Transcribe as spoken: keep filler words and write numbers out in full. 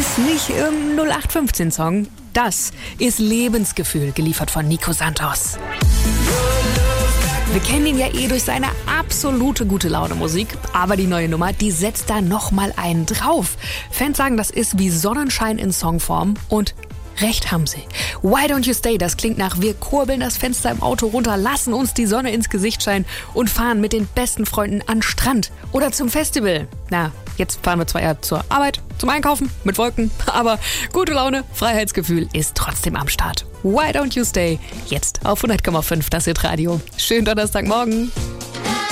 ist nicht irgendein null acht fünfzehn Song. Das ist Lebensgefühl, geliefert von Nico Santos. Wir kennen ihn ja eh durch seine absolute Gute-Laune-Musik, aber die neue Nummer, die setzt da nochmal einen drauf. Fans sagen, das ist wie Sonnenschein in Songform und recht haben sie. Why Don't You Stay, das klingt nach wir kurbeln das Fenster im Auto runter, lassen uns die Sonne ins Gesicht scheinen und fahren mit den besten Freunden an Strand oder zum Festival. Na, jetzt fahren wir zwar eher zur Arbeit, zum Einkaufen, mit Wolken, aber gute Laune, Freiheitsgefühl ist trotzdem am Start. Why Don't You Stay, jetzt auf hundert Komma fünf das Hit Radio. Schönen Donnerstagmorgen.